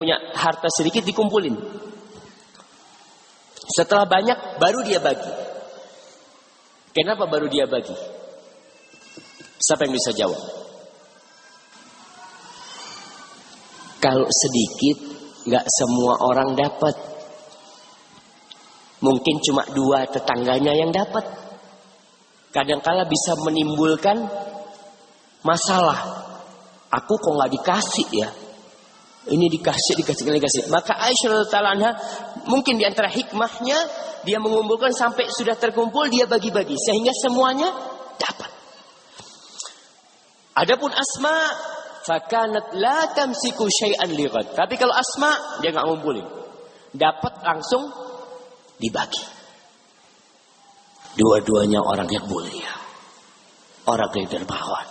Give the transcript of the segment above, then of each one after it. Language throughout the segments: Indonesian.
punya harta sedikit dikumpulin. Setelah banyak baru dia bagi. Kenapa baru dia bagi? Siapa yang bisa jawab? Kalau sedikit, nggak semua orang dapat. Mungkin cuma 2 tetangganya yang dapat. Kadangkala bisa menimbulkan masalah. Aku kok nggak dikasih ya? Ini dikasih. Maka Aisyah radhiyallahu anha mungkin di antara hikmahnya dia mengumpulkan sampai sudah terkumpul dia bagi-bagi sehingga semuanya dapat. Adapun Asma fakanat la tamsiku syai'an li ghad. Tapi kalau Asma dia enggak ngumpulin. Dapat langsung dibagi. Dua-duanya orang yang mulia. Orang yang dermawan.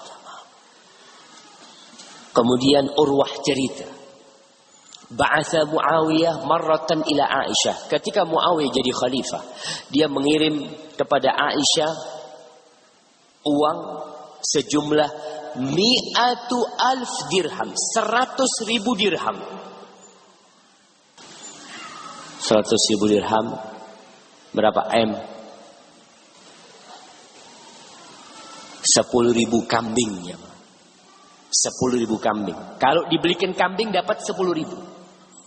Kemudian Urwah cerita. Ba'atha Muawiyah marratan ila Aisyah. Ketika Muawiyah jadi khalifah, dia mengirim kepada Aisyah uang sejumlah 100,000 dirham, 100,000 dirham. 100,000 dirham berapa M? 10,000 kambing ya. 10,000 kambing. Kalau dibelikan kambing dapat 10,000.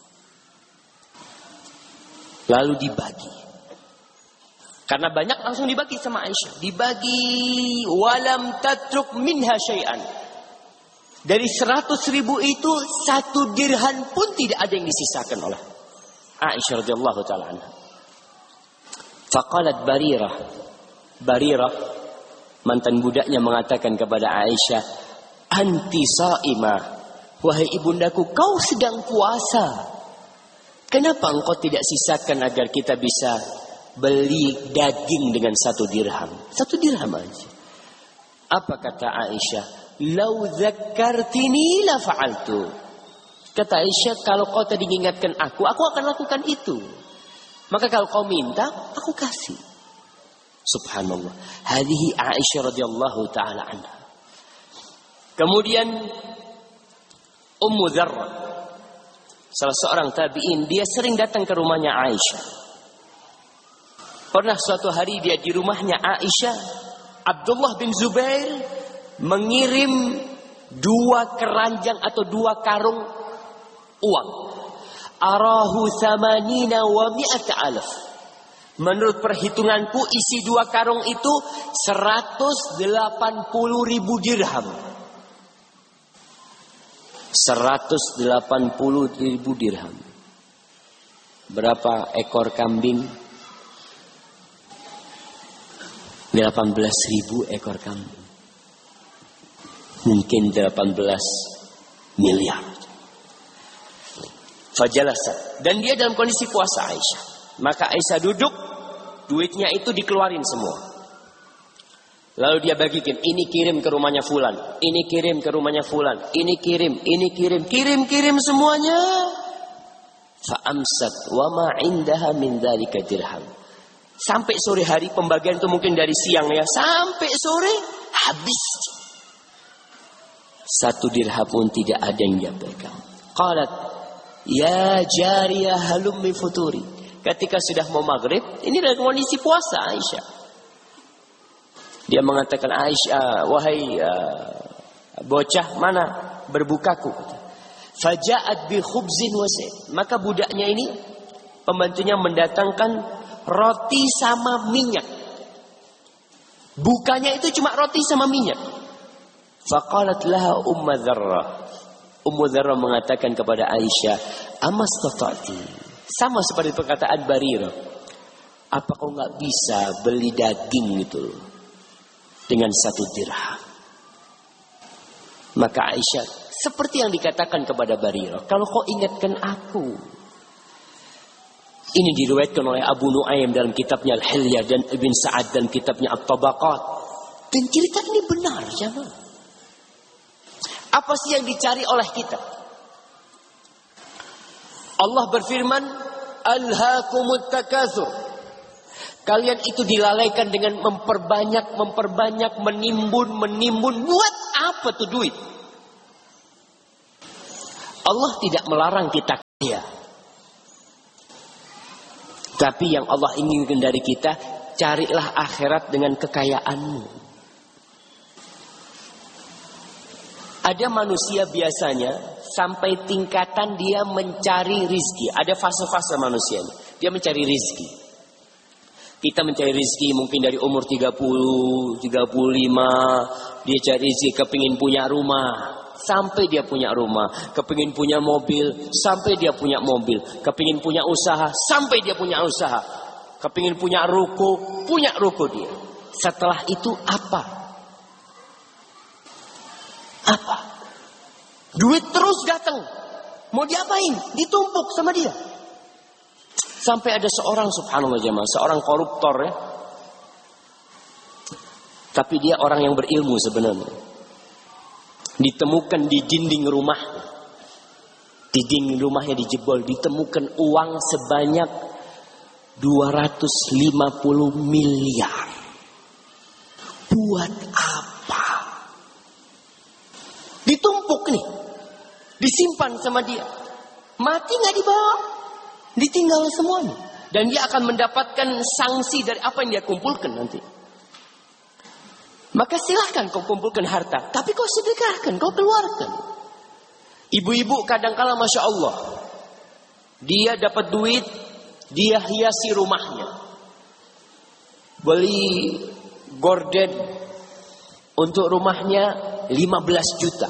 Lalu dibagi. Karena banyak langsung dibagi sama Aisyah. Dibagi walam tatruk minha syai'an. Dari 100,000 itu 1 dirham pun tidak ada yang disisakan oleh Aisyah radhiyallahu taala anha. Faqalat Barirah mantan budaknya mengatakan kepada Aisyah, "Anti sha'imah, wahai ibundaku, kau sedang puasa. Kenapa engkau tidak sisakan agar kita bisa beli daging dengan 1 dirham? 1 dirham aja." Apa kata Aisyah? "Lau dzakkartini la fa'altu." Kata Aisyah, kalau kau tadi ingatkan aku akan lakukan itu. Maka kalau kau minta, aku kasih. Subhanallah. Hadhihi Aisyah radhiyallahu taala anha. Kemudian Ummu Dzarrah, salah seorang tabi'in, dia sering datang ke rumahnya Aisyah. Pernah suatu hari dia di rumahnya Aisyah, Abdullah bin Zubair mengirim 2 keranjang atau 2 karung uang. Arahu thamanina wa mi'ata alaf. Menurut perhitunganku isi 2 karung itu 180.000 dirham. 180.000 dirham. Berapa ekor kambing? 18.000 ekor kambing. Mungkin 18 miliar. Fajalasa. Dan dia dalam kondisi puasa Aisyah. Maka Aisyah duduk, duitnya itu dikeluarin semua. Lalu dia bagikan, ini kirim ke rumahnya fulan, ini kirim ke rumahnya fulan, ini kirim, kirim semuanya. Fa'amsat wa ma 'indaha min dzalika dirham. Sampai sore hari, pembagian itu mungkin dari siang ya, sampai sore habis. 1 dirham pun tidak ada yang dia pegang. Qalat, ya jariyah halummi futuri. Ketika sudah mau maghrib, ini dalam kondisi puasa Aisyah. Dia mengatakan, Aisyah, wahai bocah, mana berbukaku? Faja'at bi khubzin wa sa'id. Maka budaknya ini, pembantunya mendatangkan roti sama minyak. Bukanya itu cuma roti sama minyak. Faqalat laha Ummu Dzarrah. Ummu Dzarrah mengatakan kepada Aisyah, amastata'ti. Sama seperti perkataan Barirah. Apa kau nggak bisa beli daging itu dengan 1 dirham? Maka Aisyah seperti yang dikatakan kepada Barirah, kalau kau ingatkan aku. Ini diriwayatkan oleh Abu Nu'aim dalam kitabnya Al-Hilyah dan Ibn Sa'ad dalam kitabnya At-Tabaqat. Dan cerita ini benar, jemaah. Apa sih yang dicari oleh kita? Allah berfirman, Alhaakumut takatsur. Kalian itu dilalaikan dengan memperbanyak, menimbun. Buat apa tuh duit? Allah tidak melarang kita kaya. Tapi yang Allah inginkan dari kita, carilah akhirat dengan kekayaanmu. Ada manusia biasanya sampai tingkatan dia mencari rizki. Ada fase-fase manusia ini. Dia mencari rizki. Kita mencari rizki mungkin dari umur 30, 35. Dia cari rizki, kepingin punya rumah. Sampai dia punya rumah. Kepingin punya mobil. Sampai dia punya mobil. Kepingin punya usaha. Sampai dia punya usaha. Kepingin punya ruko. Punya ruko dia. Setelah itu apa? Apa? Duit terus datang. Mau diapain? Ditumpuk sama dia. Sampai ada seorang, subhanallah jemaah, seorang koruptor ya. Tapi dia orang yang berilmu sebenarnya. Ditemukan di dinding rumah. Di dinding rumahnya dijebol. Ditemukan uang sebanyak 250 miliar. Buat apa? Ditumpuk nih. Disimpan sama dia. Mati gak dibawa. Ditinggal semuanya. Dan dia akan mendapatkan sanksi dari apa yang dia kumpulkan nanti. Maka silahkan kau kumpulkan harta. Tapi kau sedekahkan, kau keluarkan. Ibu-ibu kadang-kala Masya Allah. Dia dapat duit. Dia hiasi rumahnya. Beli gorden. Untuk rumahnya 15 juta.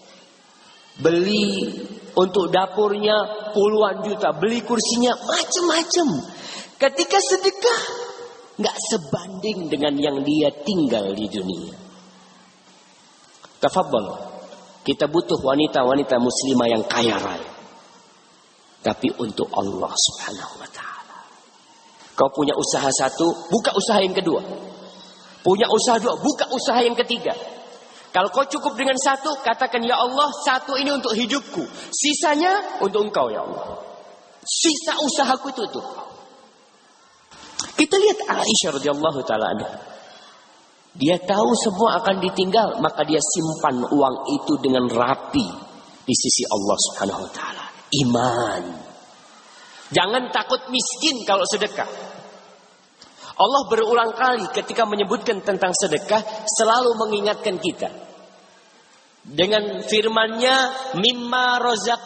Beli untuk dapurnya puluhan juta. Beli kursinya macam-macam. Ketika sedekah, gak sebanding dengan yang dia tinggal di dunia. Tafadhal. Kita butuh wanita-wanita muslimah yang kaya raya. Tapi untuk Allah subhanahu wa ta'ala. Kau punya usaha satu, buka usaha yang kedua. Punya usaha dua, buka usaha yang ketiga. Kalau kau cukup dengan satu, katakan ya Allah, satu ini untuk hidupku. Sisanya untuk engkau ya Allah. Sisa usahaku itu untuk kau. Kita lihat Aisyah radhiyallahu taala anha. Dia tahu semua akan ditinggal, maka dia simpan uang itu dengan rapi di sisi Allah Subhanahu wa taala. Iman. Jangan takut miskin kalau sedekah. Allah berulang kali ketika menyebutkan tentang sedekah selalu mengingatkan kita. Dengan firman-Nya, mimma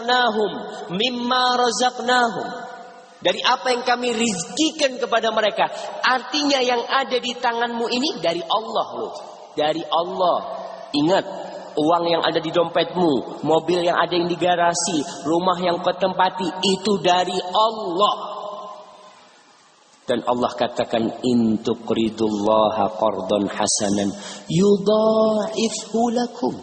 razaqnahum. Dari apa yang kami rizkikan kepada mereka. Artinya yang ada di tanganmu ini dari Allah loh. Dari Allah. Ingat, uang yang ada di dompetmu, mobil yang ada yang di garasi, rumah yang kau tempati, itu dari Allah. Dan Allah katakan, in tuqridullaha qardan hasanan yudha'ifhu lakum.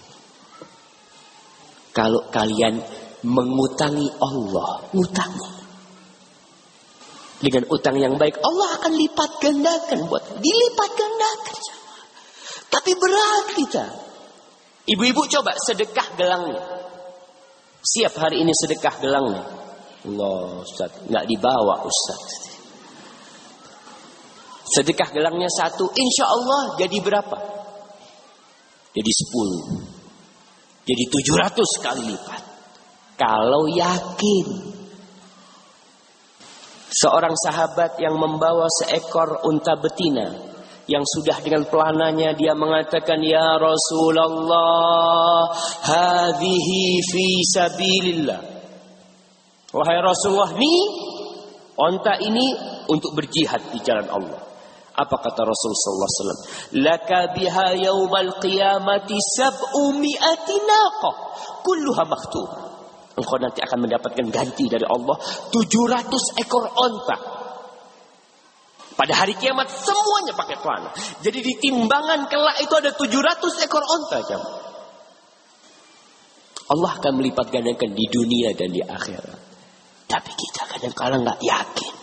Kalau kalian mengutangi Allah, ngutangi dengan utang yang baik, Allah akan lipat gandakan buat dilipat gandakan. Tapi berat kita. Ibu-ibu coba sedekah gelangnya. Siap hari ini sedekah gelangnya. Allah Ustaz, enggak dibawa Ustaz. Sedekah gelangnya 1, insya Allah jadi berapa? Jadi 10. Jadi 700 kali lipat. Kalau yakin. Seorang sahabat yang membawa seekor unta betina. Yang sudah dengan pelananya dia mengatakan, ya Rasulullah, hadhihi fi sabilillah. Wahai Rasulullah, nih unta ini untuk berjihad di jalan Allah. Apa kata Rasul sallallahu alaihi wasallam? Laka biha yaumal qiyamati 700 naqah kulluha makhtuma. Engkau nanti akan mendapatkan ganti dari Allah 700 ekor onta. Pada hari kiamat semuanya pakai pelana. Jadi di timbangan kelak itu ada 700 ekor onta, jemaah. Allah akan melipat gandakan di dunia dan di akhirat. Tapi kita kadang-kadang nggak yakin.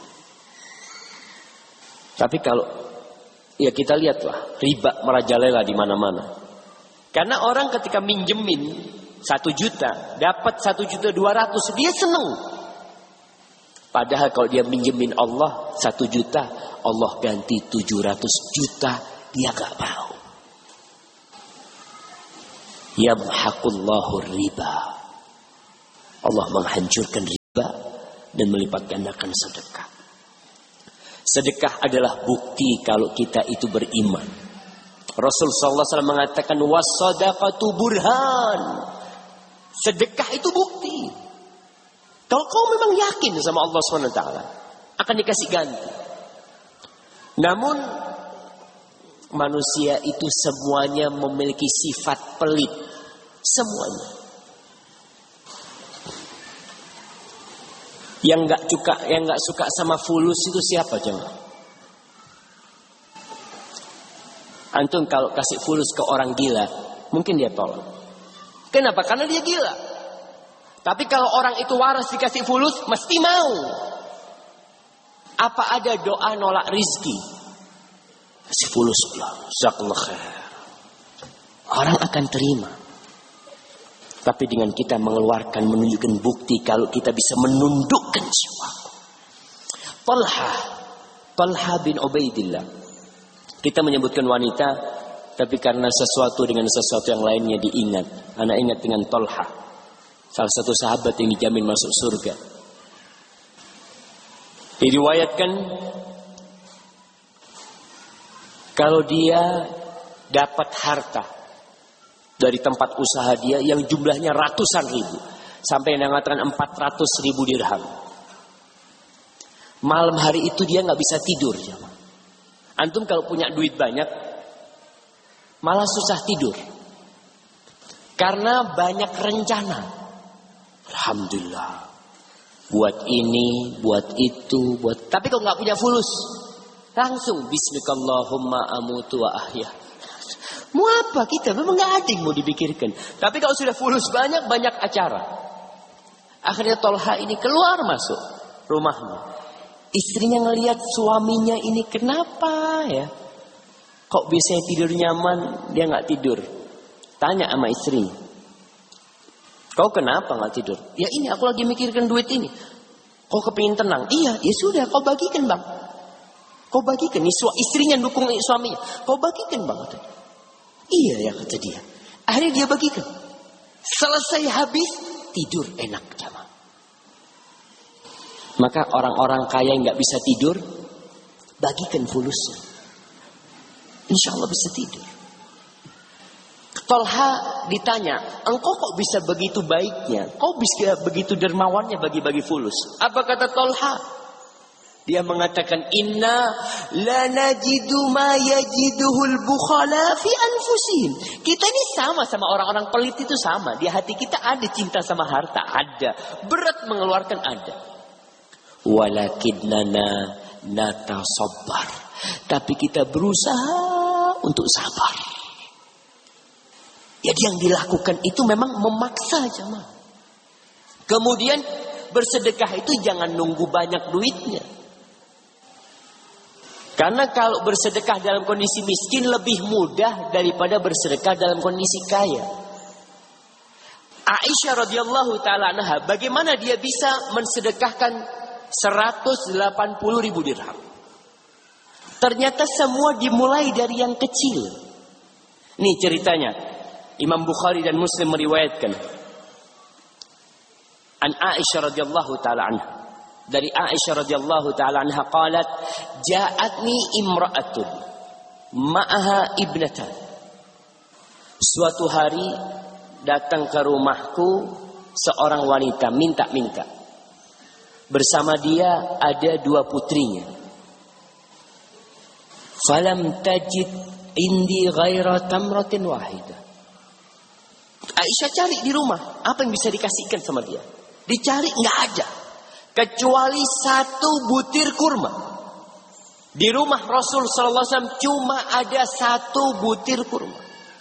Tapi kalau ya kita lihatlah riba merajalela di mana-mana. Karena orang ketika minjemin 1 juta dapat 1.200.000 dia seneng. Padahal kalau dia minjemin Allah 1 juta, Allah ganti 700 juta, dia gak mau. Yamhaqullahu riba Allah menghancurkan riba dan melipat gandakan sedekah. Sedekah adalah bukti kalau kita itu beriman. Rasul sallallahu alaihi wasallam mengatakan was-shadaqatu burhan. Sedekah itu bukti. Kalau kau memang yakin sama Allah SWT, akan dikasih ganti. Namun manusia itu semuanya memiliki sifat pelit. Semuanya. Yang nggak suka sama fulus itu siapa jemaah? Antum kalau kasih fulus ke orang gila, mungkin dia tolak. Kenapa? Karena dia gila. Tapi kalau orang itu waras dikasih fulus, mesti mau. Apa ada doa nolak rizki? Kasih fulus Allah, jazakallahu khair. Orang akan terima. Tapi dengan kita mengeluarkan, menunjukkan bukti kalau kita bisa menundukkan sesuatu. Talha bin Ubaidillah. Kita menyebutkan wanita, tapi karena sesuatu dengan sesuatu yang lainnya diingat. Anak ingat dengan Talha, salah satu sahabat yang dijamin masuk surga. Diriwayatkan kalau dia dapat harta dari tempat usaha dia yang jumlahnya ratusan ribu, sampai yang mengatakan 400.000 dirham. Malam hari itu dia nggak bisa tidur. Antum kalau punya duit banyak, malah susah tidur, karena banyak rencana. Alhamdulillah, buat ini, buat itu, buat. Tapi kalau nggak punya fulus, langsung Bismillahirrahmanirrahim amutu wa ahya. Mau apa kita? Memang nggak ada yang mau dipikirkan. Tapi kalau sudah fulus banyak acara. Akhirnya Talha ini keluar masuk rumahnya. Istrinya ngelihat suaminya ini kenapa ya? Kok biasanya tidur nyaman, dia nggak tidur. Tanya sama istrinya. Kau kenapa nggak tidur? Ya ini aku lagi mikirkan duit ini. Kau kepingin tenang? Iya, ya sudah kau bagikan bang. Kau bagikan. Istrinya dukung suaminya. Kau bagikan bang. Iya ya kata dia. Akhirnya dia bagikan. Selesai habis tidur enak jamaah. Maka orang-orang kaya yang nggak bisa tidur, bagikan fulusnya. Insya Allah bisa tidur. Talha ditanya, engkau kok bisa begitu baiknya? Kau bisa begitu dermawannya bagi-bagi fulus? Apa kata Talha? Dia mengatakan, inna la najidu ma yajiduhul bukhala fi anfusihim. Kita ini sama orang-orang pelit itu sama. Di hati kita ada cinta sama harta, ada. Berat mengeluarkan, ada. Walakinnana natasobbar. Tapi kita berusaha untuk sabar. Jadi yang dilakukan itu memang memaksa jemaah. Kemudian bersedekah itu jangan nunggu banyak duitnya. Karena kalau bersedekah dalam kondisi miskin lebih mudah daripada bersedekah dalam kondisi kaya. Aisyah radhiyallahu taala anha, bagaimana dia bisa mensedekahkan 180.000 dirham? Ternyata semua dimulai dari yang kecil. Nih ceritanya, Imam Bukhari dan Muslim meriwayatkan an Aisyah radhiyallahu taala anha. Dari Aisyah radhiyallahu taala anha qalat, ja'atni imra'atun ma'aha ibnatan. Suatu hari datang ke rumahku seorang wanita minta-minta. Bersama dia ada 2 putrinya. Falam tajid indi ghaira tamratin wahidah. Aisyah cari di rumah, apa yang bisa dikasihkan sama dia? Dicari nggak ada, kecuali 1 butir kurma. Di rumah Rasul sallallahu alaihi wasallam cuma ada 1 butir kurma.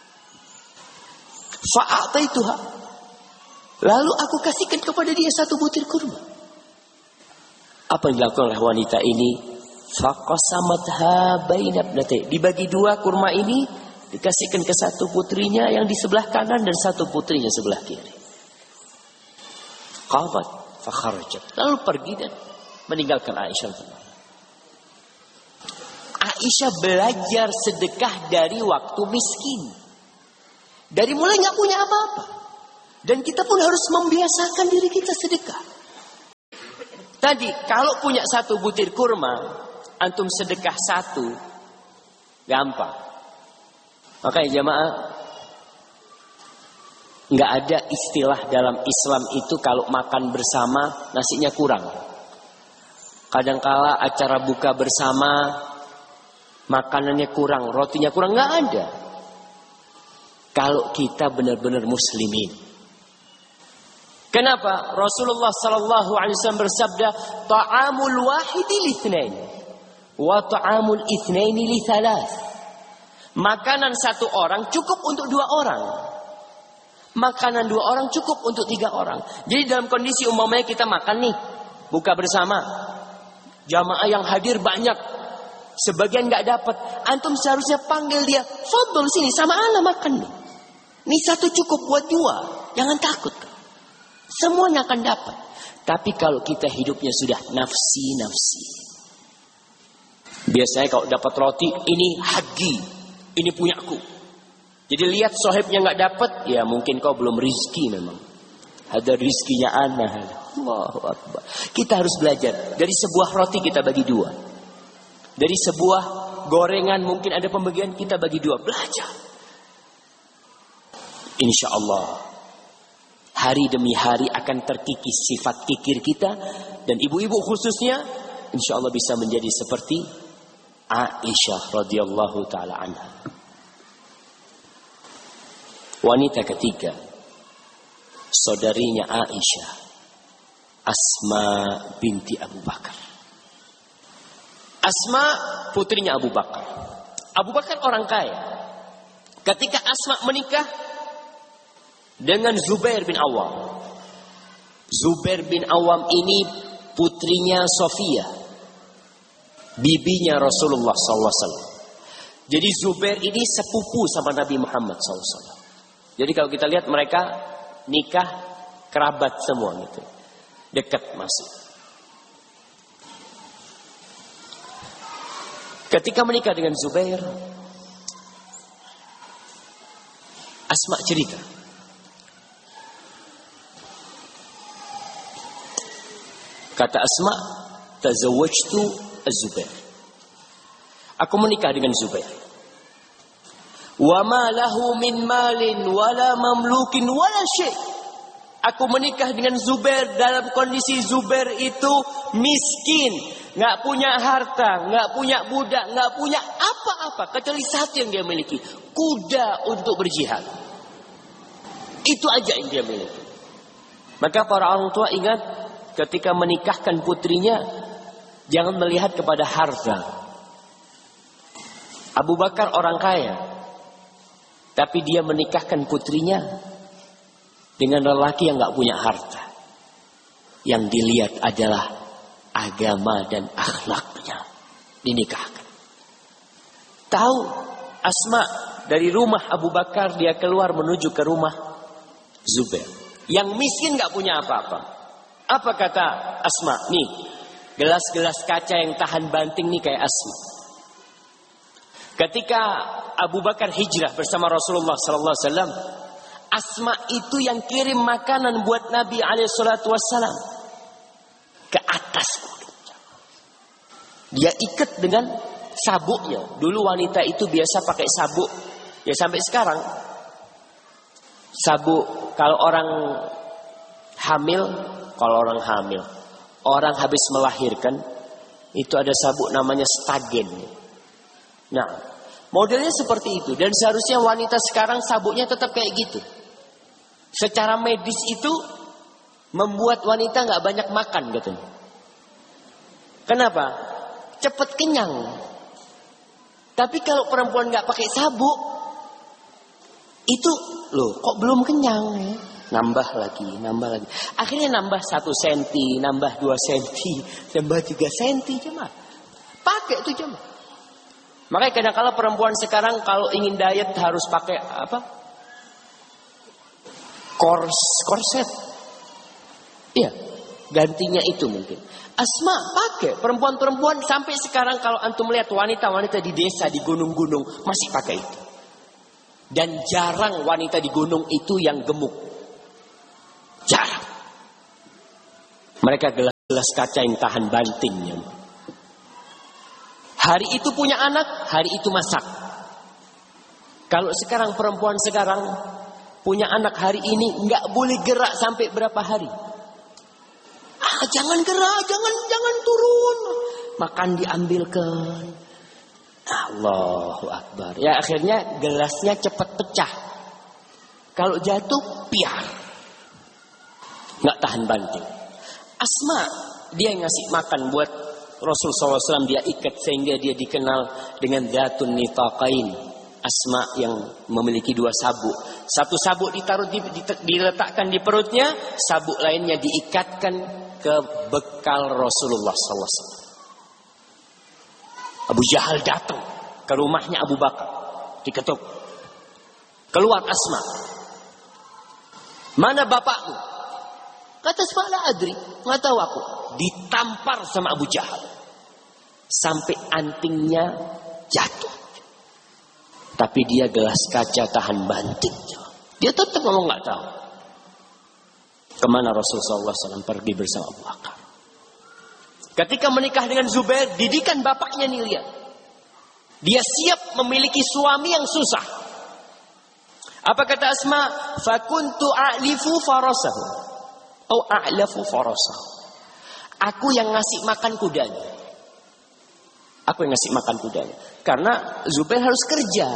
Fa'ataituha. Lalu aku kasihkan kepada dia 1 butir kurma. Apa yang dilakukan oleh wanita ini? Faqasamatha baina ibnatayhi. Dibagi 2 kurma ini, dikasihkan ke 1 putrinya yang di sebelah kanan dan 1 putrinya sebelah kiri. Qabat fakharajat. Lalu pergi dan meninggalkan Aisyah. Aisyah belajar sedekah dari waktu miskin. Dari mulai nggak punya apa-apa. Dan kita pun harus membiasakan diri kita sedekah. Tadi kalau punya 1 butir kurma, antum sedekah 1, gampang. Makanya jamaah, nggak ada istilah dalam Islam itu kalau makan bersama nasinya kurang. Kadangkala acara buka bersama makanannya kurang, rotinya kurang, nggak ada. Kalau kita benar-benar muslimin. Kenapa? Rasulullah sallallahu alaihi wasallam bersabda, "Ta'amul wahidi litsnain wa ta'amul itsnaini litsalath." Makanan 1 orang cukup untuk 2 orang. Makanan 2 orang cukup untuk 3 orang. Jadi dalam kondisi umpamanya kita makan nih, buka bersama. Jamaah yang hadir banyak, sebagian nggak dapat. Antum seharusnya panggil dia, "Fadhol sini sama ana makan nih. Ini 1 cukup buat 2. Jangan takut. Semuanya akan dapat." Tapi kalau kita hidupnya sudah nafsi. Biasanya kalau dapat roti, ini hagi, ini punyaku. Jadi lihat sohibnya nggak dapat, ya mungkin kau belum rizki memang. Ada rizkinya ana. Allahu Akbar. Kita harus belajar. Dari sebuah roti kita bagi 2. Dari sebuah gorengan mungkin ada pembagian, kita bagi 2. Belajar. Insya Allah hari demi hari akan terkikis sifat kikir kita. Dan ibu-ibu khususnya insya Allah bisa menjadi seperti Aisyah radhiyallahu ta'ala anha. Wanita ketiga, saudarinya Aisyah, Asma binti Abu Bakar. Asma putrinya Abu Bakar. Abu Bakar orang kaya. Ketika Asma menikah dengan Zubair bin Awam. Zubair bin Awam ini putrinya Sofia, bibinya Rasulullah SAW. Jadi Zubair ini sepupu sama Nabi Muhammad SAW. Jadi kalau kita lihat mereka nikah kerabat semua gitu. Dekat masuk. Ketika menikah dengan Zubair, Asma cerita. Kata Asma, "Tazawwajtu Az-Zubair." Aku menikah dengan Zubair. "Wa ma lahu min malin wala mamlukin wala syai'." Aku menikah dengan Zubair dalam kondisi Zubair itu miskin, nggak punya harta, nggak punya budak, nggak punya apa-apa kecuali 1 yang dia miliki, kuda untuk berjihad. Itu aja yang dia miliki. Maka para orang tua ingat, ketika menikahkan putrinya, jangan melihat kepada harta. Abu Bakar orang kaya, tapi dia menikahkan putrinya dengan lelaki yang gak punya harta. Yang dilihat adalah agama dan akhlaknya. Dinikahkan. Tahu Asma dari rumah Abu Bakar, dia keluar menuju ke rumah Zubair. Yang miskin gak punya apa-apa. Apa kata Asma? Nih, gelas-gelas kaca yang tahan banting nih kayak Asma. Ketika Abu Bakar hijrah bersama Rasulullah SAW, Asma itu yang kirim makanan buat Nabi SAW ke atas. Dia ikat dengan sabuknya. Dulu wanita itu biasa pakai sabuk. Ya sampai sekarang. Sabuk kalau orang hamil, orang habis melahirkan, itu ada sabuk namanya stagen. Nah, modelnya seperti itu. Dan seharusnya wanita sekarang sabuknya tetap kayak gitu. Secara medis itu membuat wanita gak banyak makan gitu. Kenapa? Cepat kenyang. Tapi kalau perempuan gak pakai sabuk, itu loh kok belum kenyang ya? Nambah lagi. Akhirnya nambah 1 senti, nambah 2 senti, nambah 3 senti cuma. Pakai itu cuma. Makanya kadang-kala perempuan sekarang kalau ingin diet harus pakai apa? Korset. Iya, gantinya itu mungkin. Asma pakai, perempuan-perempuan sampai sekarang kalau antum melihat wanita-wanita di desa, di gunung-gunung masih pakai itu. Dan jarang wanita di gunung itu yang gemuk. Mereka gelas kaca yang tahan bantingnya. Hari itu punya anak, hari itu masak. Kalau sekarang perempuan sekarang punya anak hari ini nggak boleh gerak sampai berapa hari. Jangan gerak, jangan turun. Makan diambilkan. Allahu Akbar. Ya akhirnya gelasnya cepat pecah. Kalau jatuh piar. Nggak tahan banting. Asma dia yang ngasih makan buat Rasul SAW, dia ikat sehingga dia dikenal dengan Dzatun Nitaqain. Asma yang memiliki 2 sabuk. Satu sabuk ditaruh diletakkan di perutnya, sabuk lainnya diikatkan ke bekal Rasulullah SAW. Abu Jahal datang ke rumahnya Abu Bakar, diketuk. Keluar Asma. Mana bapakmu? Kata Asma, la adri, nggak tahu aku. Ditampar sama Abu Jahal sampai antingnya jatuh. Tapi dia gelas kaca tahan bantingnya. Dia tetap ngomong nggak tahu. Kemana Rasulullah SAW pergi bersama Abu Bakar. Ketika menikah dengan Zubair, didikan bapaknya nih lihat. Dia siap memiliki suami yang susah. Apa kata Asma? Fakuntu a'lifu farasahu. Atau a'lafu farasahu. Aku yang ngasih makan kudanya. Aku yang ngasih makan kudanya. Karena Zubair harus kerja.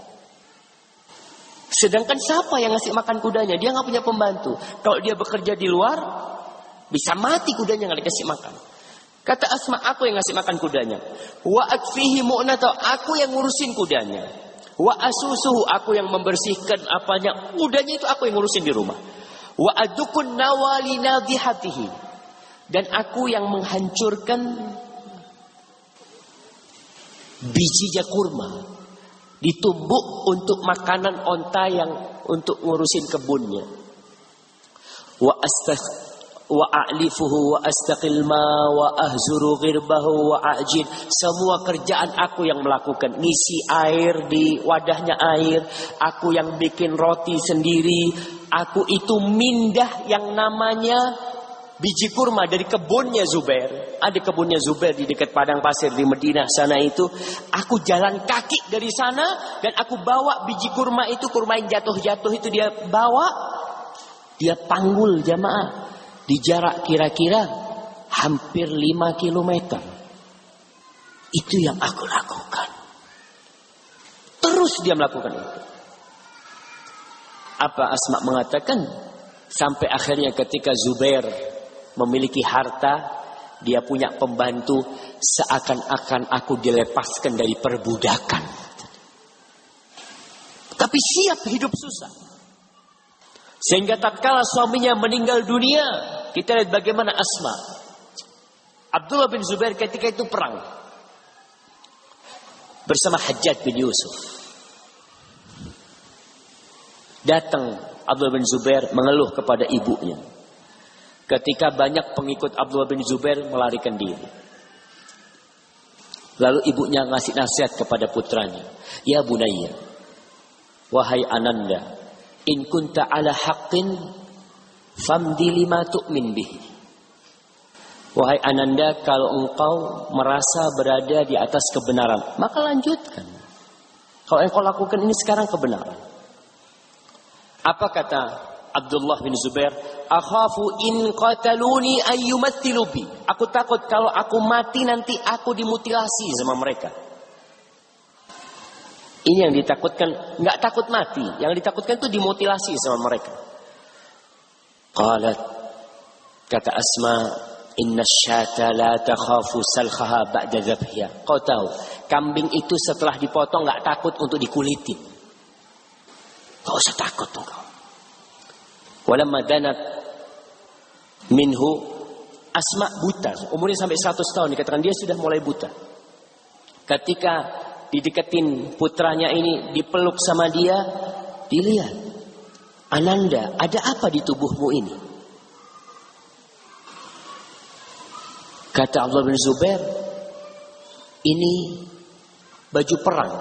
Sedangkan siapa yang ngasih makan kudanya? Dia nggak punya pembantu. Kalau dia bekerja di luar, bisa mati kudanya nggak dikasih makan. Kata Asma, aku yang ngasih makan kudanya. Wa akfihi mu'nata, aku yang ngurusin kudanya. Wa asusuhu, aku yang membersihkan apanya. Kudanya itu aku yang ngurusin di rumah. Wa adukun nawali nadhihatihi, dan aku yang menghancurkan bijinya kurma, ditumbuk untuk makanan onta yang untuk ngurusin kebunnya. Wa a'lifuhu wa astaqil ma wa ahzuru ghirbahu wa a'jin. Semua kerjaan aku yang melakukan. Ngisi air di wadahnya air, aku yang bikin roti sendiri. Aku itu mindah yang namanya biji kurma dari kebunnya Zubair. Ada kebunnya Zubair di dekat padang pasir di Madinah sana itu. Aku jalan kaki dari sana dan aku bawa biji kurma itu, kurma yang jatuh-jatuh itu dia bawa. Dia panggul jamaah di jarak kira-kira hampir 5 kilometer. Itu yang aku lakukan. Terus dia melakukan itu. Apa Asma mengatakan? Sampai akhirnya ketika Zubair memiliki harta, dia punya pembantu, seakan-akan aku dilepaskan dari perbudakan. Tapi siap hidup susah. Sehingga tatkala suaminya meninggal dunia, kita lihat bagaimana Asma. Abdullah bin Zubair ketika itu perang bersama Hajjaj bin Yusuf. Datang Abdullah bin Zubair mengeluh kepada ibunya. Ketika banyak pengikut Abdullah bin Zubair melarikan diri. Lalu ibunya ngasih nasihat kepada putranya. Ya bunayya, wahai ananda, in kunta ala haqqin famdi lima tu'min bihi. Wahai ananda, kalau engkau merasa berada di atas kebenaran, maka lanjutkan. Kalau engkau lakukan ini sekarang kebenaran. Apa kata Abdullah bin Zubair? Akhafu in qataluni ayyumathilu bi. Aku takut kalau aku mati nanti aku dimutilasi sama mereka. Ini yang ditakutkan, enggak takut mati, yang ditakutkan itu dimutilasi sama mereka. Qalat, kata Asma, inna syata la takhafu salkhaha ba'da dhabhiha. Kau tahu, kambing itu setelah dipotong enggak takut untuk dikulitin. Kau usah takut engkau. Walamma danat minhu, Asma buta, umurnya sampai 100 tahun, dikatakan dia sudah mulai buta. Ketika dideketin putranya ini, dipeluk sama dia, dilihat, ananda, ada apa di tubuhmu ini? Kata Abdullah bin Zubair, ini baju perang.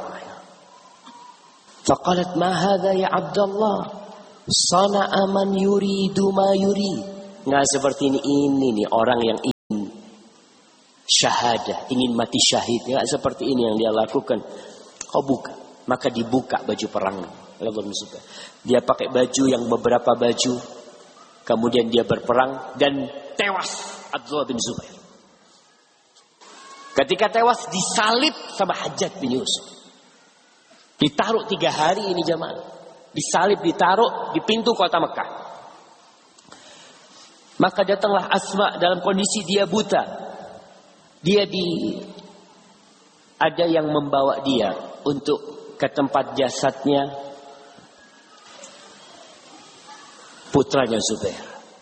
Faqalat ma hadha ya Abdullah, sana'a man yuridu ma yurid. Nggak seperti ini nih orang yang ingin syahadah, ingin mati syahid. Nggak seperti ini yang dia lakukan. Kau buka, maka dibuka baju perang. Dia pakai baju yang beberapa baju, kemudian dia berperang dan tewas Abdullah bin Zubair. Ketika tewas disalib sama Hajjaj bin Yusuf. Ditaruh 3 hari ini jamaah. Disalib, ditaruh di pintu kota Mekah. Maka datanglah Asma dalam kondisi dia buta. Ada yang membawa dia untuk ke tempat jasadnya putranya Zubair.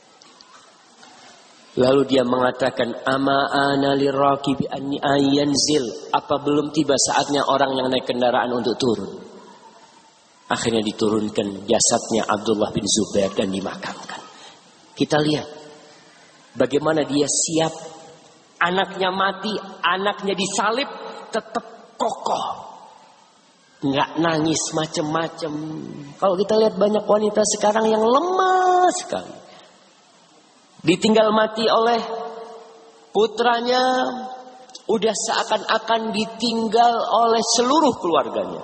Lalu dia mengatakan, ama ana lirakibi anni ayanzil. Apa belum tiba saatnya orang yang naik kendaraan untuk turun? Akhirnya diturunkan jasadnya Abdullah bin Zubair dan dimakamkan. Kita lihat bagaimana dia siap. Anaknya mati, anaknya disalib, tetap kokoh. Nggak nangis macem-macem. Kalau kita lihat banyak wanita sekarang yang lemah sekali. Ditinggal mati oleh putranya, udah seakan-akan ditinggal oleh seluruh keluarganya.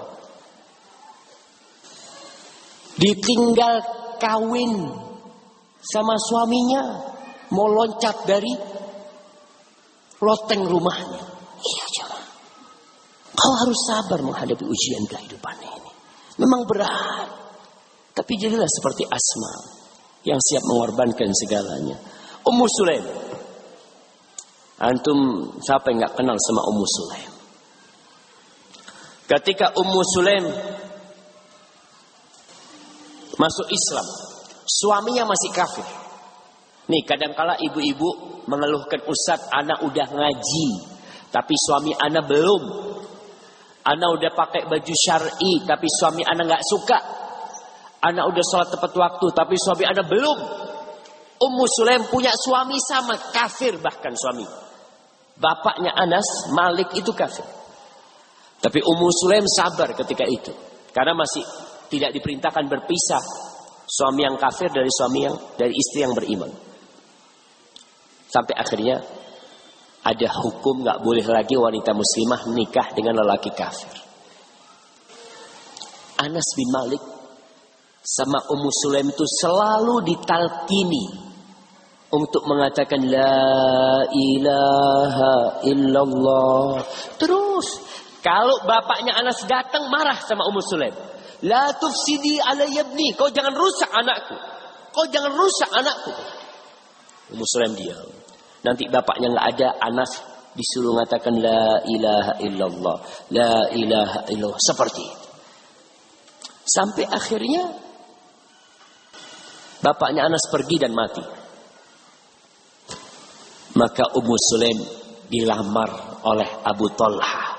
Ditinggal kawin sama suaminya, mau loncat dari loteng rumahnya. Iya jemaah. Kau harus sabar menghadapi ujian kehidupan ini. Memang berat. Tapi jadilah seperti Asma yang siap mengorbankan segalanya. Ummu Sulaim. Antum siapa yang gak kenal sama Ummu Sulaim? Ketika Ummu Sulaim masuk Islam, suaminya masih kafir. Nih kadangkala ibu-ibu mengeluhkan, Ustaz, anak udah ngaji, tapi suami anak belum. Anak udah pakai baju syar'i, tapi suami anak gak suka. Anak udah sholat tepat waktu, tapi suami anak belum. Ummu Sulaim punya suami sama kafir, bahkan suami. Bapaknya Anas, Malik itu kafir. Tapi Ummu Sulaim sabar ketika itu. Karena masih tidak diperintahkan berpisah suami yang kafir dari istri yang beriman. Sampai akhirnya ada hukum gak boleh lagi wanita muslimah nikah dengan lelaki kafir. Anas bin Malik sama Ummu Sulaim itu selalu ditalkini untuk mengatakan la ilaha illallah. Terus kalau bapaknya Anas datang marah sama Ummu Sulaim, la tufsidi alayya ibni, kau jangan rusak anakku. Kau jangan rusak anakku. Ummu Sulaim diam. Nanti bapaknya enggak ada, Anas disuruh mengatakan la ilaha illallah, la ilaha illallah, seperti itu. Sampai akhirnya bapaknya Anas pergi dan mati. Maka Ummu Sulaim dilamar oleh Abu Talha,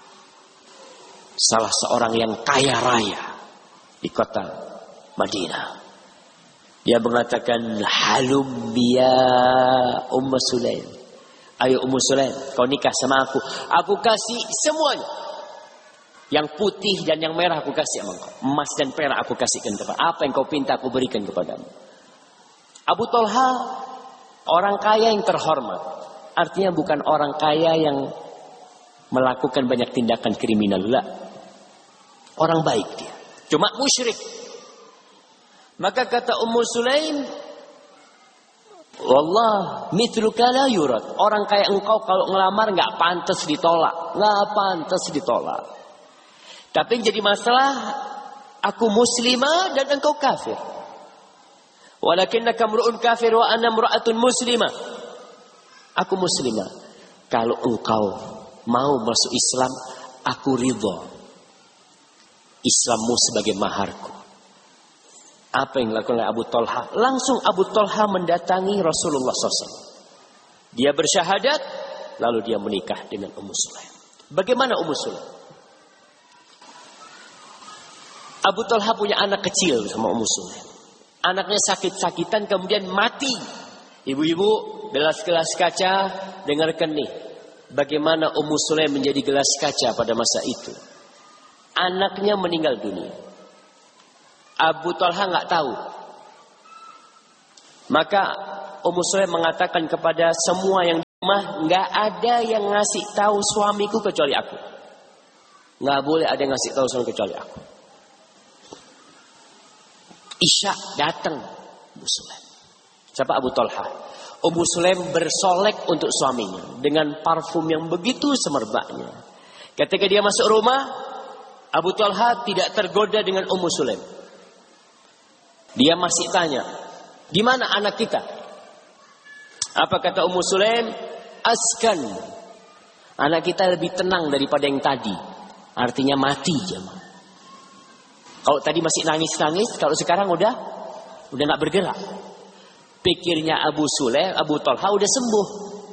salah seorang yang kaya raya di kota Madinah. Dia mengatakan, halum biya Ummu Sulaim. Ayo Ummu Sulaim, kau nikah sama aku. Aku kasih semuanya. Yang putih dan yang merah aku kasih sama kau. Emas dan perak aku kasihkan kepada. Apa yang kau pinta aku berikan kepadamu. Abu Talha orang kaya yang terhormat. Artinya bukan orang kaya yang melakukan banyak tindakan kriminal. Lah. Orang baik dia. Cuma musyrik. Maka kata Ummu Sulaim, wallah mithluka la yurad. Orang kayak engkau kalau ngelamar gak pantas ditolak. Gak pantas ditolak. Tapi yang jadi masalah, aku muslimah dan engkau kafir. Walakinnaka mru'un kafir wa ana mra'atun muslimah. Aku muslimah. Kalau engkau mau masuk Islam, aku ridha. Islammu sebagai maharku. Apa yang dilakukan oleh Abu Talha? Langsung Abu Talha mendatangi Rasulullah SAW. Dia bersyahadat, lalu dia menikah dengan Ummu Sulaim. Bagaimana Ummu Sulaim? Abu Talha punya anak kecil sama Ummu Sulaim. Anaknya sakit-sakitan kemudian mati. Ibu-ibu, gelas-gelas kaca, dengarkan nih. Bagaimana Ummu Sulaim menjadi gelas kaca pada masa itu. Anaknya meninggal dunia. Abu Talha nggak tahu. Maka Ummu Sulaim mengatakan kepada semua yang di rumah, nggak ada yang ngasih tahu suamiku kecuali aku. Nggak boleh ada yang ngasih tahu suamiku kecuali aku. Isya datang Ummu Sulaim. Siapa? Abu Talha. Ummu Sulaim bersolek untuk suaminya dengan parfum yang begitu semerbaknya. Ketika dia masuk rumah, Abu Talha tidak tergoda dengan Ummu Sulaim. Dia masih tanya, di mana anak kita? Apa kata Ummu Sulaim? Askan. Anak kita lebih tenang daripada yang tadi. Artinya mati jemaah. Kalau tadi masih nangis-nangis, kalau sekarang udah nggak bergerak. Pikirnya Abu Talha udah sembuh.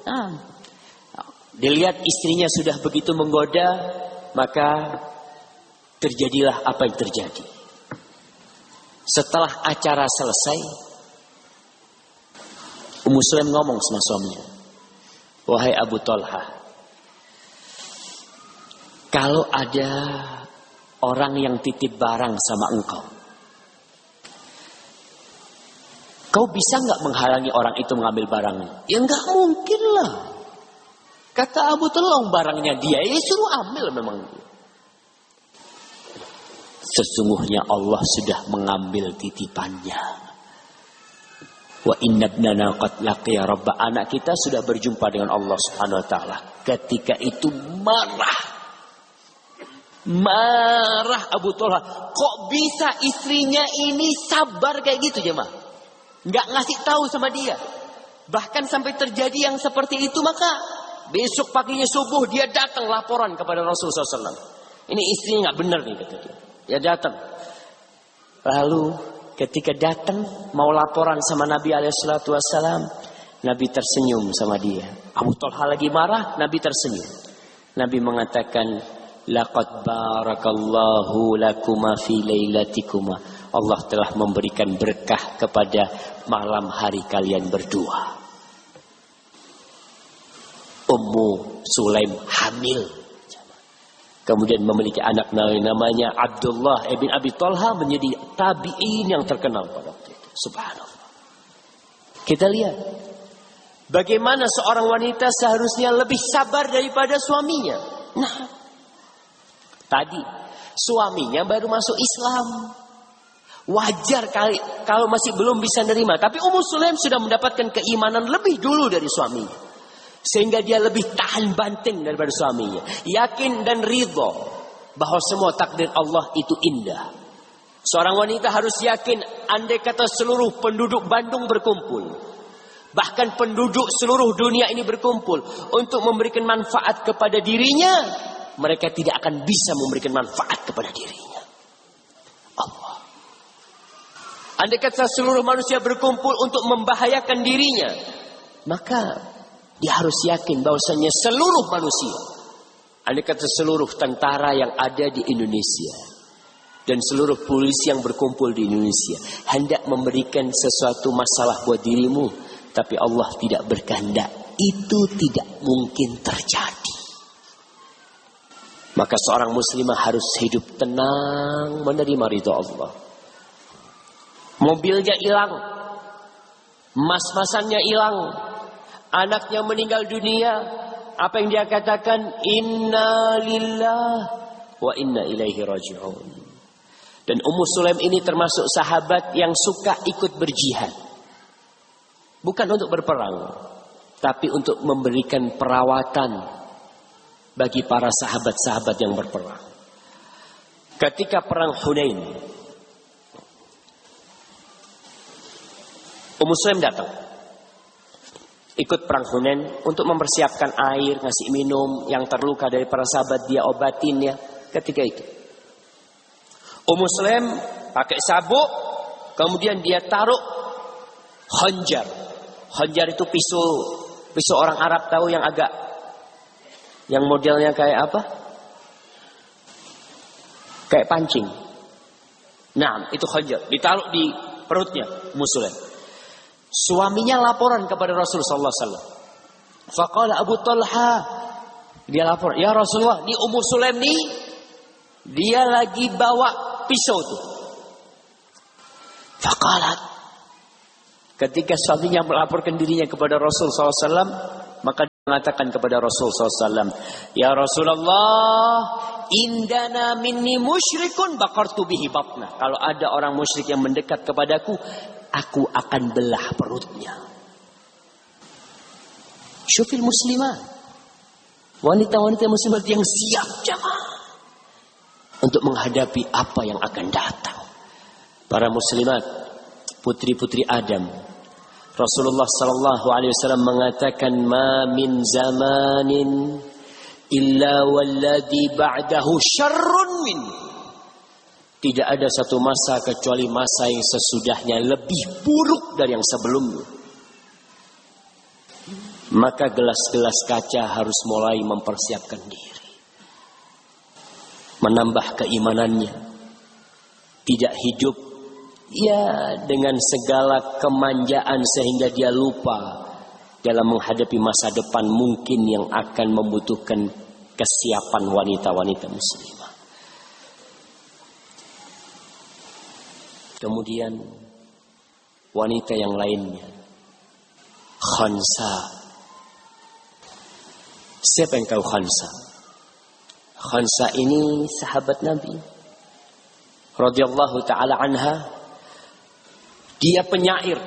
Dilihat istrinya sudah begitu menggoda, maka terjadilah apa yang terjadi. Setelah acara selesai, Ummu Sulaim ngomong sama suaminya, wahai Abu Talha, kalau ada orang yang titip barang sama engkau, kau bisa nggak menghalangi orang itu mengambil barangnya? Ya nggak mungkin lah. Kata Abu Talha, barangnya dia, ya suruh ambil memang. Sesungguhnya Allah sudah mengambil titipannya. Wa inna ibnana qad laqiya rabba. Anak kita sudah berjumpa dengan Allah Subhanahu wa taala. Ketika itu marah Abu Talha. Kok bisa istrinya ini sabar kayak gitu jemaah? Nggak ngasih tahu sama dia. Bahkan sampai terjadi yang seperti itu, maka besok paginya subuh dia datang laporan kepada Rasulullah SAW. Ini istrinya nggak benar nih kata dia. Ya datang. Lalu ketika datang mau laporan sama Nabi SAW, Nabi tersenyum sama dia. Abu Talha lagi marah, Nabi tersenyum. Nabi mengatakan, laqad barakallahu lakuma fi lailatikuma. Allah telah memberikan berkah kepada malam hari kalian berdua. Ummu Sulaim hamil. Kemudian memiliki anak namanya Abdullah ibn Abi Talha, menjadi tabi'in yang terkenal pada waktu itu. Subhanallah. Kita lihat bagaimana seorang wanita seharusnya lebih sabar daripada suaminya. Nah, tadi suaminya baru masuk Islam. Wajar kali kalau masih belum bisa nerima. Tapi Ummu Sulaim sudah mendapatkan keimanan lebih dulu dari suaminya. Sehingga dia lebih tahan banting daripada suaminya. Yakin dan ridho bahwa semua takdir Allah itu indah. Seorang wanita harus yakin, andai kata seluruh penduduk Bandung berkumpul, bahkan penduduk seluruh dunia ini berkumpul untuk memberikan manfaat kepada dirinya, mereka tidak akan bisa memberikan manfaat kepada dirinya. Allah. Andai kata seluruh manusia berkumpul untuk membahayakan dirinya, maka dia harus yakin bahwasanya seluruh manusia, andai kata seluruh tentara yang ada di Indonesia dan seluruh polisi yang berkumpul di Indonesia hendak memberikan sesuatu masalah buat dirimu, tapi Allah tidak berkehendak, itu tidak mungkin terjadi. Maka seorang muslimah harus hidup tenang, menerima ridha Allah. Mobilnya hilang, mas-masannya hilang, anaknya meninggal dunia, apa yang dia katakan? Inna lillah wa inna ilaihi raji'un. Dan Ummu Sulaim ini termasuk sahabat yang suka ikut berjihad. Bukan untuk berperang, tapi untuk memberikan perawatan bagi para sahabat-sahabat yang berperang. Ketika perang Hunain, Ummu Sulaim datang ikut perang Hunain untuk mempersiapkan air, ngasih minum yang terluka dari para sahabat, dia obatin ya ketika itu. Ummu Sulaim pakai sabuk, kemudian dia taruh khanjar. Khanjar itu pisau orang Arab, tahu yang agak, yang modelnya kayak apa? Kayak pancing. Nah, itu khanjar ditaruh di perutnya Ummu Sulaim. Suaminya laporan kepada Rasulullah sallallahu alaihi wasallam. Faqala Abu Talha, dia lapor, ya Rasulullah, ini Ummu Sulaim nih, dia lagi bawa pisau tuh. Faqalat, Ketika suaminya melaporkan dirinya kepada Rasul SAW, maka dia mengatakan kepada Rasul SAW, "Ya Rasulullah, indana minni musyrikun baqartu bihi batna." Kalau ada orang musyrik yang mendekat kepadaku, aku akan belah perutnya. Syufil muslimat, wanita-wanita muslimat yang siap jamaah untuk menghadapi apa yang akan datang. Para muslimat, putri-putri Adam. Rasulullah sallallahu alaihi wasallam mengatakan, "Ma min zamanin illa walladhi ba'dahu syarrun min." Tidak ada satu masa kecuali masa yang sesudahnya lebih buruk dari yang sebelumnya. Maka gelas-gelas kaca harus mulai mempersiapkan diri, menambah keimanannya, tidak hidup dengan segala kemanjaan sehingga dia lupa dalam menghadapi masa depan mungkin yang akan membutuhkan kesiapan wanita-wanita muslimah. Kemudian wanita yang lainnya, Khansa. Siapa yang tahu Khansa? Khansa ini sahabat Nabi radhiyallahu taala anha. Dia penyair.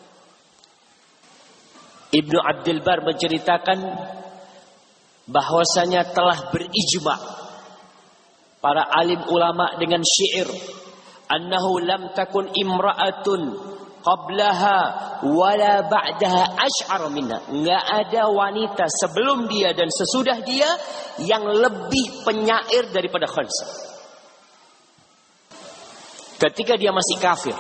Ibnu Abdul Bar menceritakan bahwasanya telah berijma para alim ulama dengan syair, annahu lam takun imra'atun qablaha wala ba'daha asy'ar minha. Enggak ada wanita sebelum dia dan sesudah dia yang lebih penyair daripada Khansa. Ketika dia masih kafir,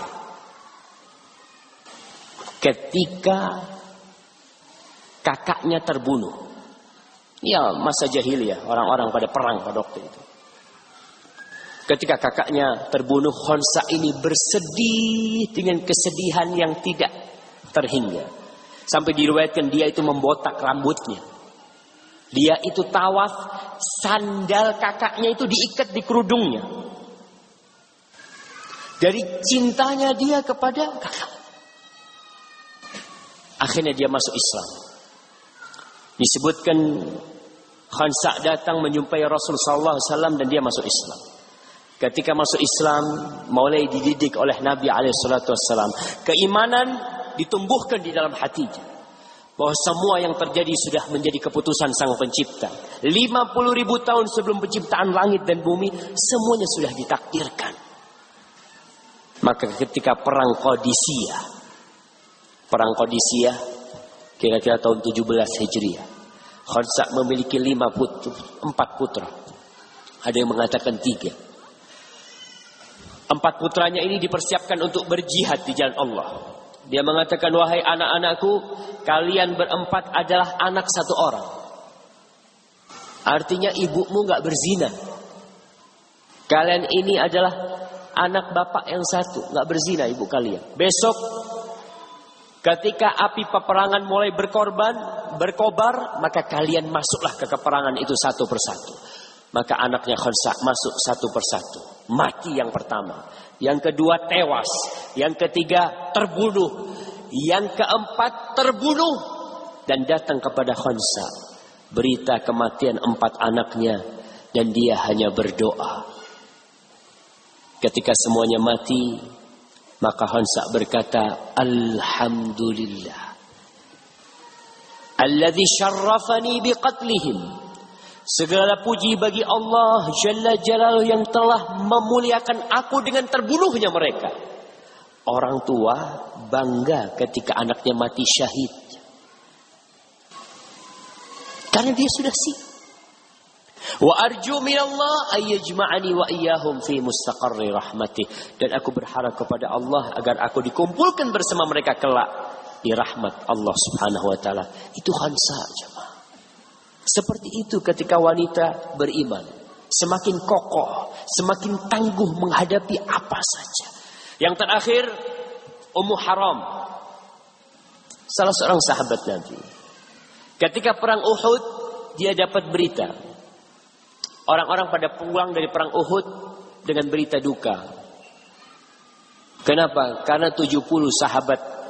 ketika kakaknya terbunuh, ya masa jahiliyah, orang-orang pada perang pada waktu itu. Ketika kakaknya terbunuh, Khansa ini bersedih dengan kesedihan yang tidak terhingga. Sampai diriwayatkan dia itu membotak rambutnya. Dia itu tawaf, sandal kakaknya itu diikat di kerudungnya. Dari cintanya dia kepada kakak. Akhirnya dia masuk Islam. Disebutkan Khansa datang menjumpai Rasul sallallahu alaihi wasallam dan dia masuk Islam. Ketika masuk Islam, mulai dididik oleh Nabi alaihi salatu wasallam. Keimanan ditumbuhkan di dalam hatinya, bahwa semua yang terjadi sudah menjadi keputusan Sang Pencipta. 50.000 tahun sebelum penciptaan langit dan bumi, semuanya sudah ditakdirkan. Maka ketika perang Qadisiyah kira-kira tahun 17 Hijriah, Khansa memiliki 4 putra. Ada yang mengatakan 3. 4 putranya ini dipersiapkan untuk berjihad di jalan Allah. Dia mengatakan, "Wahai anak-anakku, kalian berempat adalah anak satu orang." Artinya ibumu gak berzina. Kalian ini adalah anak bapak yang satu, gak berzina ibu kalian. Besok ketika api peperangan mulai berkobar, maka kalian masuklah ke peperangan itu satu persatu. Maka anaknya Khansa masuk satu persatu. Mati yang pertama. Yang kedua tewas. Yang ketiga terbunuh. Yang keempat terbunuh. Dan datang kepada Khansa berita kematian 4 anaknya. Dan dia hanya berdoa. Ketika semuanya mati, maka Khansa berkata, "Alhamdulillah alladzi syarrafani biqatlihim." Segala puji bagi Allah Jalla Jalaluhu yang telah memuliakan aku dengan terbunuhnya mereka. Orang tua bangga ketika anaknya mati syahid, karena dia sudah siap. Wa arju minallah ayyajma'ani wa iyyahum fi mustaqarri rahmatih. Dan aku berharap kepada Allah agar aku dikumpulkan bersama mereka kelak di rahmat Allah Subhanahu wa taala. Itu Khansa, jemaah. Seperti itu ketika wanita beriman, semakin kokoh, semakin tangguh menghadapi apa saja. Yang terakhir, Ummu Haram, salah seorang sahabat Nabi. Ketika perang Uhud, dia dapat berita. Orang-orang pada pulang dari perang Uhud dengan berita duka. Kenapa? Karena 70 sahabat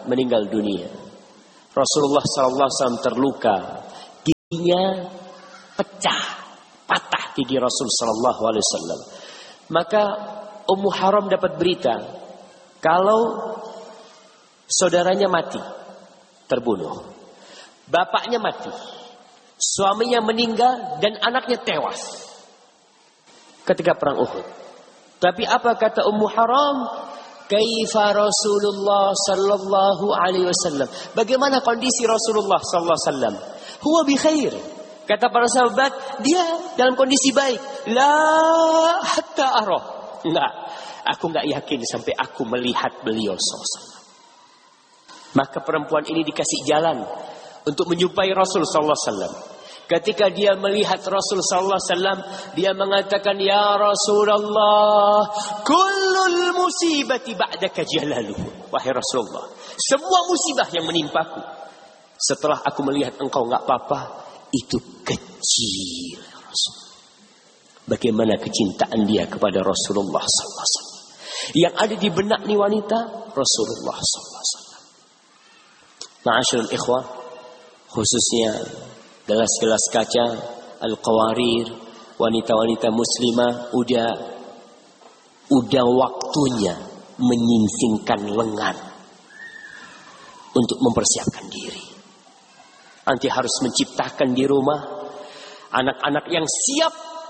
meninggal dunia. Rasulullah SAW terluka, giginya pecah, patah gigi Rasul SAW. Maka Ummu Haram dapat berita kalau saudaranya mati, terbunuh, bapaknya mati, suaminya meninggal, dan anaknya tewas ketika perang Uhud. Tapi apa kata Ummu Haram? Kaifa Rasulullah sallallahu alaihi wasallam? Bagaimana kondisi Rasulullah sallallahu alaihi wasallam? Huwa bi khair. Kata para sahabat, dia dalam kondisi baik. La hatta arah. Enggak, aku enggak yakin sampai aku melihat beliau sallallahu alaihi wasallam. Maka perempuan ini dikasih jalan untuk menjumpai Rasul sallallahu alaihi wasallam. Ketika dia melihat Rasul sallallahu alaihi wasallam, dia mengatakan, "Ya Rasulullah, kullul musibati ba'daka jalaluhu." Wahai Rasulullah, semua musibah yang menimpaku setelah aku melihat engkau enggak apa-apa, itu kecil. Rasul. Bagaimana kecintaan dia kepada Rasulullah sallallahu alaihi wasallam. Yang ada di benak ni wanita Rasulullah sallallahu alaihi wasallam. Ma'asyiral ikhwah, khususnya gelas-gelas kaca, al-qawarir, wanita-wanita muslimah, udah waktunya menyingsingkan lengan untuk mempersiapkan diri. Nanti harus menciptakan di rumah anak-anak yang siap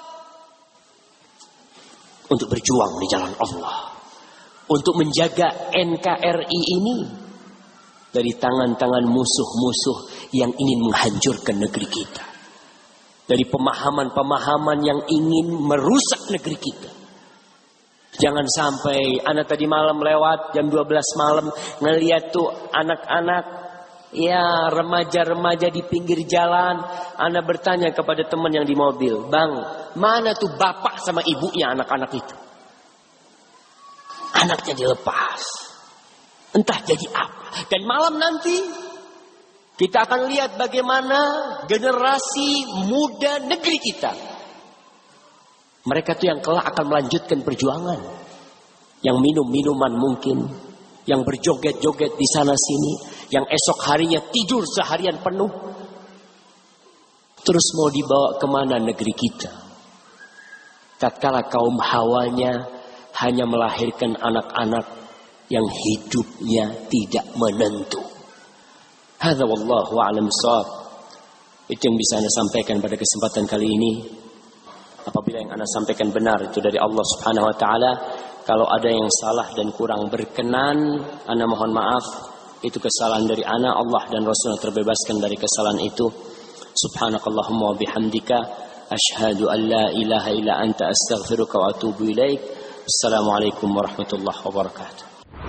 untuk berjuang di jalan Allah, untuk menjaga NKRI ini dari tangan-tangan musuh-musuh yang ingin menghancurkan negeri kita, dari pemahaman-pemahaman yang ingin merusak negeri kita. Jangan sampai anak tadi malam lewat jam 12 malam ngeliat tuh anak-anak, ya remaja-remaja di pinggir jalan. Ana bertanya kepada teman yang di mobil, "Bang, mana tuh bapak sama ibunya anak-anak itu?" Anaknya dilepas, entah jadi apa. Dan malam nanti kita akan lihat bagaimana generasi muda negeri kita, mereka tuh yang kelak akan melanjutkan perjuangan, yang minum minuman mungkin, yang berjoget-joget di sana sini, yang esok harinya tidur seharian penuh. Terus mau dibawa kemana negeri kita? Tatkala kaum hawanya hanya melahirkan anak-anak yang hidupnya tidak menentu. Hadza wallahu a'lam bissawab. Itu yang bisa Anda sampaikan pada kesempatan kali ini. Apabila yang Anda sampaikan benar itu dari Allah Subhanahu wa taala, kalau ada yang salah dan kurang berkenan, Anda mohon maaf. Itu kesalahan dari Anda, Allah dan Rasulnya terbebaskan dari kesalahan itu. Subhanakallahumma wa bihamdika asyhadu an la ilaha illa anta astaghfiruka wa atubu ilaik. Assalamualaikum warahmatullahi wabarakatuh.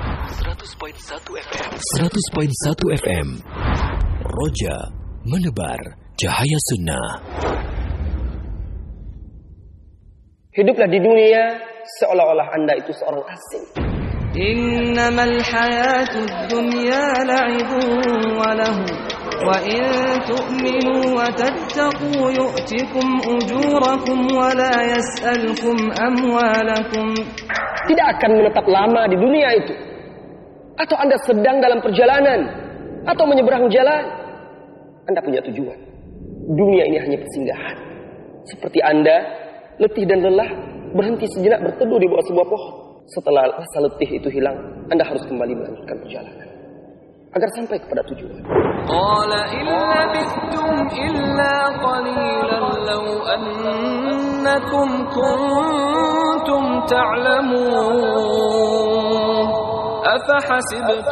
100.1 FM Roja menebar cahaya sunnah. Hiduplah di dunia seolah-olah Anda itu seorang asing. Innamal hayatud dunya la'ibun wa lahu wa in tu'minu wa tattaqu yu'tikum ujurakum wa la yas'alkum amwalakum. Tidak akan menetap lama di dunia itu. Atau Anda sedang dalam perjalanan atau menyeberang jalan, Anda punya tujuan. Dunia ini hanya persinggahan. Seperti Anda letih dan lelah, berhenti sejenak berteduh di bawah sebuah pohon. Setelah rasa letih itu hilang, Anda harus kembali melanjutkan perjalanan agar sampai kepada tujuan. Qala illa bistum illa qalilan law annakum kuntum ta'lamun. Afahasibtum